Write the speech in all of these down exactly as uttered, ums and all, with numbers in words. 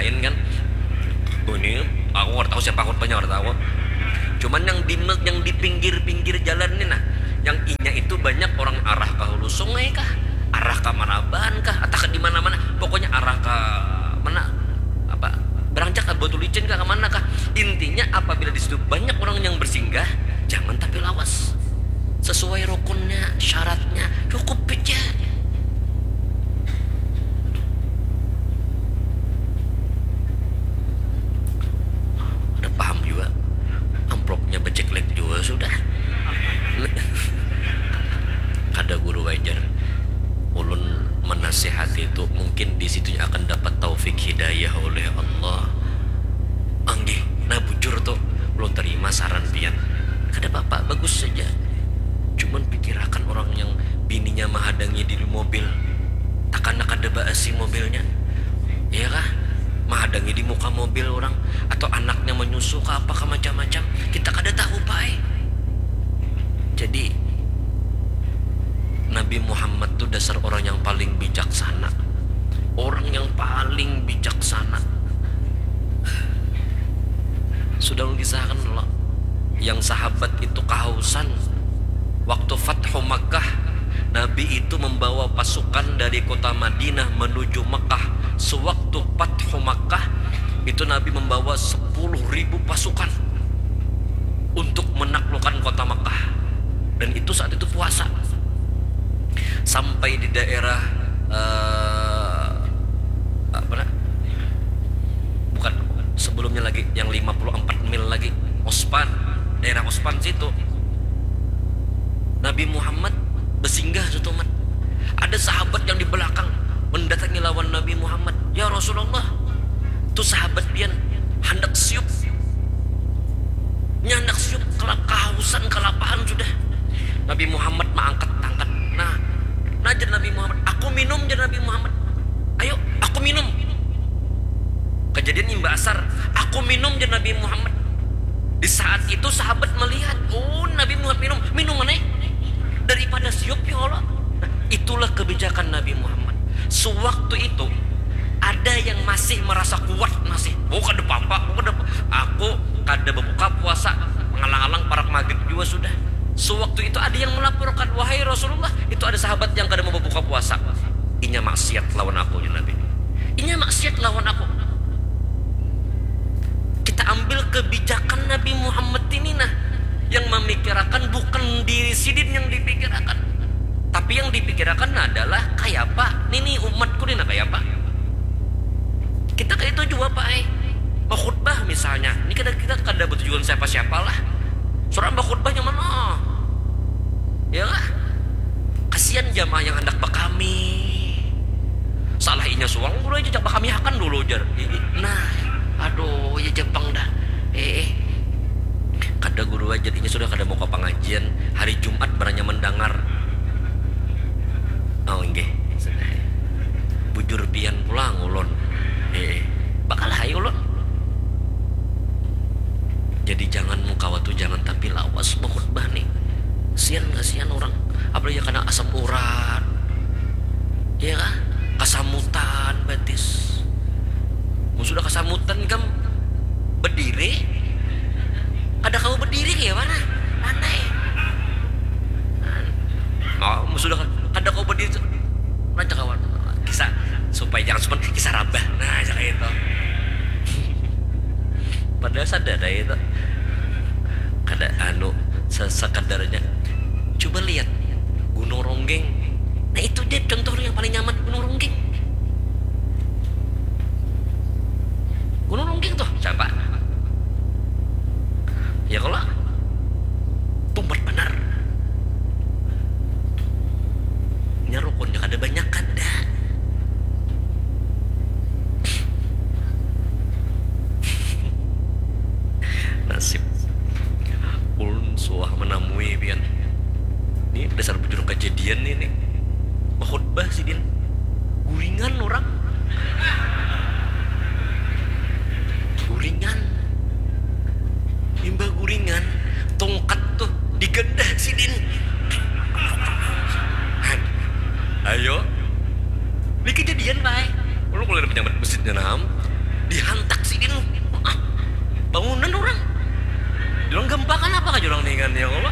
ceritain kan, oh ini aku nggak tahu siapa korbannya, nggak tahu. Cuman yang di yang di pinggir-pinggir jalan ini nah, yang inya itu banyak orang arah ke hulu sungai kah, arah ke Manaban kah, atau ke di mana-mana, pokoknya arah ke mana apa beranjak ke Batu Licin kah, kemana kah. Intinya apabila di situ banyak orang yang bersinggah, jangan tapi lawas, sesuai rukunnya, syaratnya, cukup aja. Udah paham juga, amplopnya beceklek juga sudah. Ada guru wajar ulun menasihati itu, mungkin di situnya akan dapat taufik hidayah oleh Allah. Anggi, nah bujur tuh belum terima saran pian. Kada bapak bagus saja. Cuman pikirakan orang yang bininya mahadangi di mobil, takkan kada baasi mobilnya, iya kah? Mahadangi di muka mobil orang, atau anaknya menyusu ke apa ke macam-macam, kita kada tahu pai. Jadi Nabi Muhammad tuh dasar orang yang paling bijaksana, orang yang paling bijaksana. Sudah mengisahkan loh, yang sahabat itu kehausan waktu Fathu Makkah. Nabi itu membawa pasukan dari kota Madinah menuju Makkah. Sewaktu Fathu Makkah itu Nabi membawa sepuluh ribu pasukan untuk menaklukkan kota Makkah, dan itu saat itu puasa. Sampai di daerah uh, apa nah? bukan, bukan sebelumnya lagi, yang lima puluh empat mil lagi, Ospan, daerah Ospan situ Nabi Muhammad bersinggah situ. Ada sahabat yang di belakang mendatangi lawan Nabi Muhammad, ya Rasulullah, tuh sahabat pian hendak siup, nyandak siup, kelap kehausan, kelapahan sudah. Nabi Muhammad mengangkat tangan, nah najar Nabi Muhammad, aku minum jar Nabi Muhammad, ayo aku minum. Kejadian imba asar, aku minum jar Nabi Muhammad. Di saat itu sahabat melihat, oh Nabi Muhammad minum, minum mana daripada siup ya Allah. Nah, itulah kebijakan Nabi Muhammad. Sewaktu itu ada yang masih merasa kuat, masih, oh kada apa-apa, oh kada, aku kada berbuka puasa mengalang-alang para maghrib juga sudah. Sewaktu itu ada yang melaporkan, wahai Rasulullah, itu ada sahabat yang kada mau berbuka puasa, inya maksiat lawan aku ya Nabi, inya maksiat lawan aku. Kita ambil kebijakan Nabi Muhammad ini nah, yang memikirkan bukan diri sidin yang dipikirkan, tapi yang dipikirkan adalah kayak apa ini umatku ini nah, kayak apa. Kita kayak itu juga pak eh mau khutbah misalnya, ini kita kita kada bertujuan siapa-siapa lah, seorang khutbahnya mana ya lah, kasihan jamaah yang hendak bakami, salah inya suang dulu aja bakami akan dulu jar. Nah aduh ya Jepang dah eh, eh. Kada guru aja inya sudah kada mau ke pengajian hari Jumat beranya mendengar, oh enggak bujur pian pulang ulun eh bakal hai ulun. Jadi jangan muka waktu, jangan tapi lawas mau khutbah nih, kasihan kasihan orang, apalagi kena asam urat ya kah, kasamutan betis. Sudah kasamutan kam berdiri, ada kamu berdiri kayak mana aneh mau sudah ada kau berdiri raja kawan kisah supaya jangan cuma kisah rabah, nah kayak itu. Padahal sadar itu kada anu sekadarnya. Coba lihat Gunung Ronggeng, nah itu dia contoh yang paling nyaman, Gunung Ronggeng. Gunung Ronggeng tuh siapa ya kalau tumbat benar nyarukunnya kada banyak kada. Nasib ulun suah menamui pian dengan ya Allah.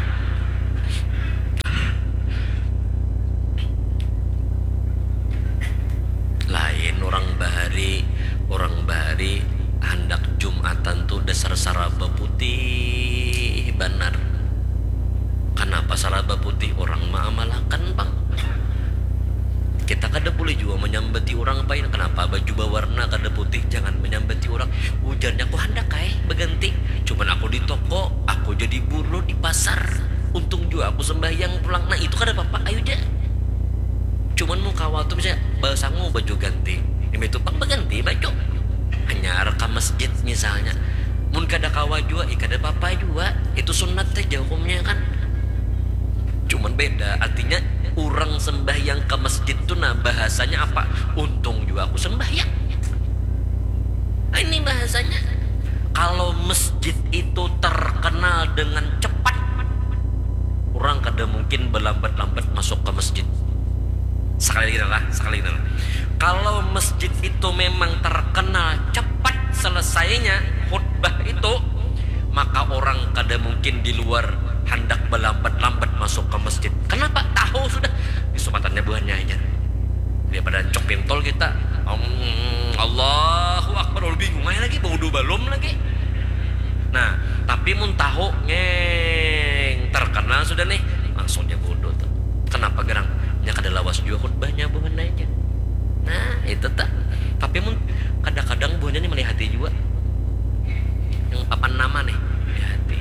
Lain orang bahari, orang bahari hendak Jumatan tuh dasar saraba putih benar. Kenapa saraba putih orang maamalakan bang? Kita kada boleh juga menyambati orang pain. Kenapa baju berwarna kada putih jangan menyambati orang. Hujannya aku hendak kai berganti. Cuman aku di toko, aku jadi buruh di pasar. Untung juga aku sembahyang pulang. Nah itu kada apa-apa, ayo aja. Cuman mau kawal tuh bisa bahasangu baju ganti. Ini itu pang berganti baju. Hanya rekam masjid misalnya. Mun kada kawal juga, eh kada apa-apa juga. Itu sunat aja hukumnya kan. Cuman beda, artinya orang sembahyang ke masjid tuh nah bahasanya apa? Untung juga aku sembahyang. Nah, ini bahasanya. Kalau masjid itu terkenal dengan cepat, orang kada mungkin berlambat-lambat masuk ke masjid. Sekali lagi lah, sekali lagi lah. Kalau masjid itu memang terkenal cepat selesainya khutbah itu, maka orang kada mungkin di luar hendak berlambat-lambat masuk ke masjid. Kenapa? Tahu sudah kesumatannya buahnya aja. Daripada cok pintol kita um, Allahu Akbar, udah bingung aja lagi, baudu balum lagi. Nah, tapi mun tahu ngeng terkenal sudah nih, langsungnya bodoh tuh. Kenapa gerang? Nya kada lawas juga khutbahnya buahnya aja. Nah, itu tak. Tapi mun kadang-kadang buahnya nih melihati juga. Yang papan nama nih, melihati.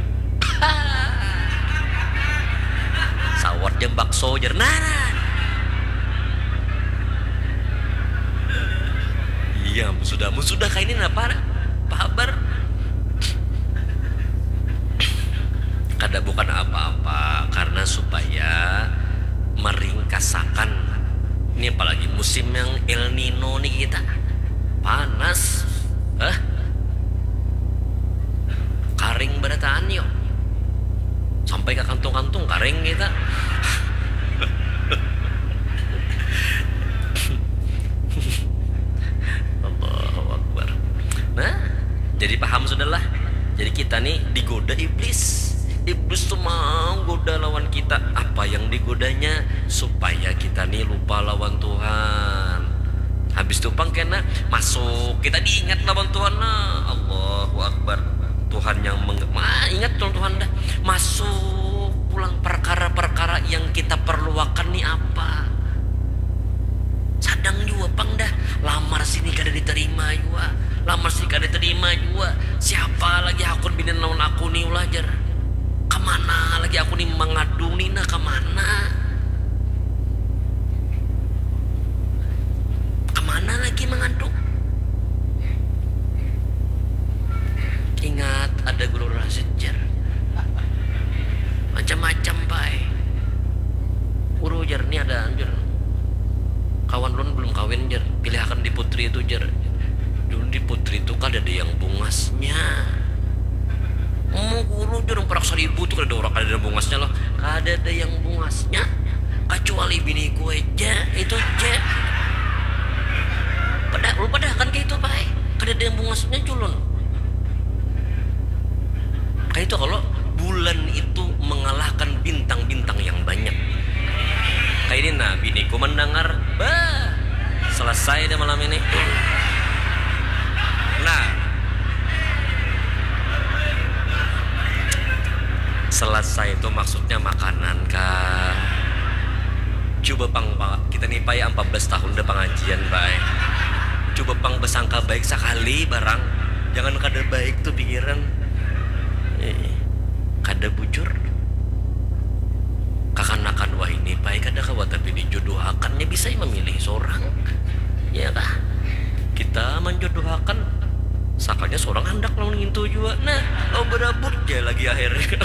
Sawat jeung bakso jernanan. Iya, sudah sudah kayak ini apa? Pahabar. Kada bukan apa-apa karena supaya meringkasakan. Ini apalagi musim yang El Nino nih kita. Panas. Hah? Karing berataan yuk. Sampai ke kantung-kantung karing kita. Allahu Akbar. Nah, jadi paham sudahlah. Jadi kita nih digoda iblis. Iblis tuh mau goda lawan kita. Apa yang digodanya? Supaya kita nih lupa lawan Tuhan. Habis itu pang kena masuk, kita diingat lawan Tuhan. Nah, Allahu Akbar. Tuhan yang meng... Ma, ingat Tuhan, Tuhan dah masuk pulang perkara-perkara yang kita perluakan nih apa. Sadang juga pang dah lamar sini kada diterima juga, lamar sini kada diterima juga. Siapa lagi akun binin lawan aku nih ulajar. Kemana lagi aku nih mengadu nih nah kemana? Kemana lagi mengadu? Ingat ada guru rasid jar. Macam-macam pai. Guru jar ni ada anjir. Kawan lun belum kawin jar. Pilihakan di putri itu jar. Dulu di putri itu kan ada yang bungasnya. Mau guru jar perak seribu tuh ada orang ada bungasnya loh. Kada ada yang bungasnya. Kecuali bini gue aja itu aja. Pada lu pada kan kayak itu pai. Kada ada yang bungasnya culun. Kayak itu kalau bulan itu mengalahkan bintang-bintang yang banyak. Kayak ini nah biniku mendengar, bah selesai deh malam ini. Nah selesai itu maksudnya makanan kah? Coba pang kita nih pai empat belas tahun udah pengajian pai. Coba pang bersangka baik sekali barang. Jangan kada baik tuh pikiran. Eh, kada bujur kakanakan wah ini baik kada kawa tapi dijodohakannya bisa memilih seorang ya kah kita menjodohakan sakanya seorang hendak lawan ngintu juga nah oh berabut ya lagi akhirnya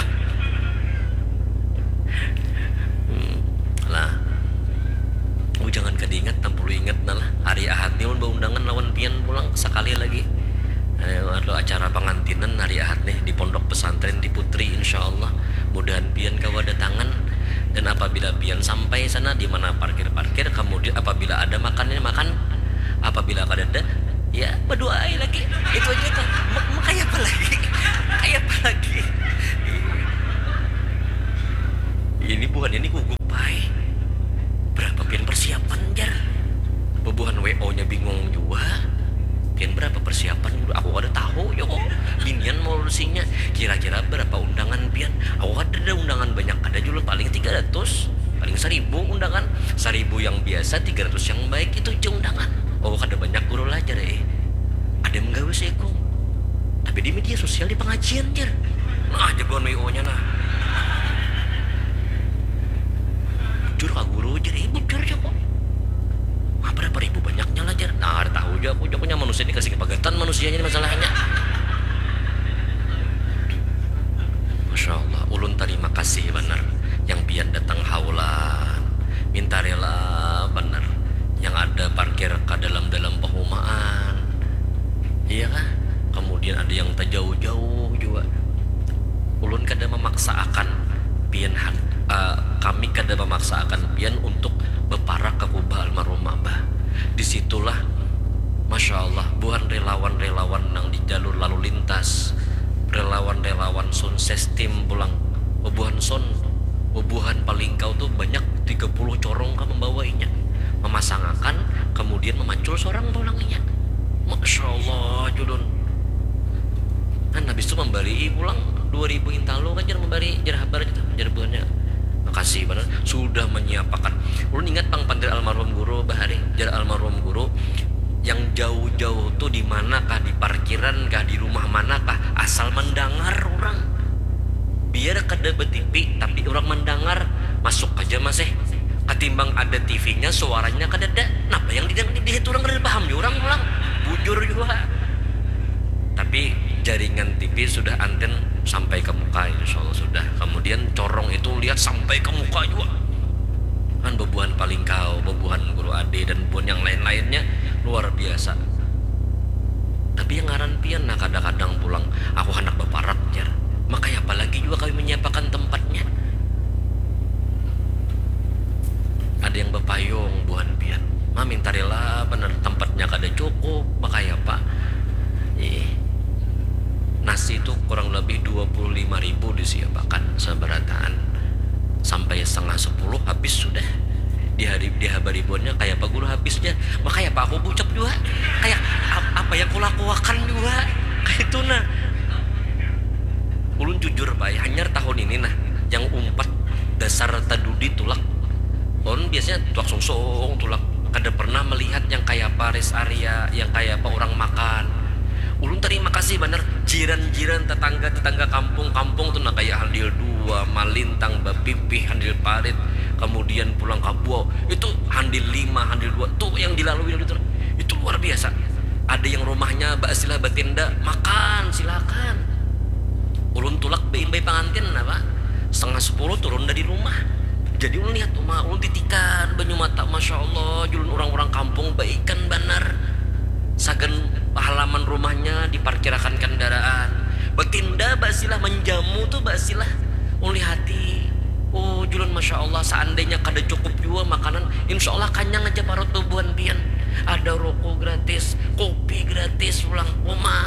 hmm, lah oh jangan kada ingat tak perlu ingat nah lah hari Ahad nih undangan lawan pian pulang sekali lagi. Ada acara pengantinan hari Ahad nih di pondok pesantren di Putri insyaallah. Mudahan pian kawa datangan dan apabila pian sampai sana di mana parkir-parkir kemudian apabila ada makannya makan, apabila kada ada ya berdoa lagi. Itu aja kan. Kayak apa lagi? Kayak apa lagi? polusinya. Kira-kira berapa undangan pian? Aku ada undangan banyak, ada juga paling tiga ratus, paling seribu undangan. Seribu yang biasa, tiga ratus yang baik itu aja undangan. Oh ada banyak guru belajar eh. Ada yang menggawe seko. Tapi di media sosial di pengajian jar. Nah jagoan W O nya nah. Jujur kak guru jadi ibu jujur aja kok. Ah, berapa ribu banyaknya lah jar. Nah tahu aja aku punya manusia ini kasih kepagatan manusianya ini masalahnya. Masya Allah, ulun terima kasih benar yang pian datang haulan, minta rela benar yang ada parkir ke dalam-dalam perumahan, iya kah? Kemudian ada yang terjauh-jauh juga. Ulun kada memaksa akan pian uh, kami kada memaksa akan pian untuk beparak ke kubah almarhum abah. Disitulah Masya Allah buhan relawan-relawan yang di jalur lalu lintas, relawan-relawan sound system pulang bubuhan son bubuhan paling kau tuh banyak tiga puluh corong kan membawainya, memasangakan kemudian memancul seorang pulangnya. Masya Allah judun kan habis itu membari pulang dua ribu intalo kan jar membari jar habar gitu jar buahnya. Makasih benar sudah menyiapkan. Ulun ingat pang pandir almarhum guru bahari jar almarhum guru yang jauh-jauh tuh di manakah, di parkiran kah, di rumah manakah, asal mendengar orang. Biar kada T V tapi orang mendengar masuk aja mas eh. Ketimbang ada T V-nya suaranya kada ada. Napa yang didengar di situ orang kada paham ya orang pulang. Bujur juga. Tapi jaringan T V sudah anten sampai ke muka insya Allah sudah. Kemudian corong itu lihat sampai ke muka juga. Kan bebuhan paling kau, bebuhan guru ade dan bebuhan yang lain-lainnya luar biasa. Tapi yang ngaran pian nah kadang-kadang pulang aku hendak beparak jar. Makanya apalagi juga kami menyiapkan tempatnya. Ada yang bepayung buhan pian. Ma minta rela bener tempatnya kada cukup. Makanya pak eh, nasi itu kurang lebih dua puluh lima ribu disiapkan seberataan. Sampai setengah sepuluh habis sudah. Di hari di habari bonnya kayak apa guru habisnya. Makanya pak aku bucap juga kayak apa yang kulakuakan juga kayak itu nah. Ulun jujur pak hanya tahun ini nah yang umpat dasar tadudi tulak. Ulun biasanya tulak songsong tulak kada pernah melihat yang kayak apa rest area yang kayak apa orang makan. Ulun terima kasih bener jiran-jiran tetangga-tetangga kampung-kampung tuh nah kayak handil dua, malintang, bapipih, handil parit, kemudian pulang kabuau itu handil lima, handil dua tuh yang dilalui itu itu luar biasa. Ada yang rumahnya basilah batinda makan silakan. Ulun tulak bain bayi pengantin apa setengah sepuluh turun dari rumah. Jadi ulun lihat rumah ulun titikan banyu mata masya Allah julun orang-orang kampung baikan benar. Sagan halaman rumahnya diparkirakan kendaraan. Betinda basilah menjamu tuh basilah. Uli hati. Oh julun masya Allah seandainya kada cukup juga makanan, insya Allah kanyang aja parut tubuhan pian. Ada rokok gratis, kopi gratis, ulang rumah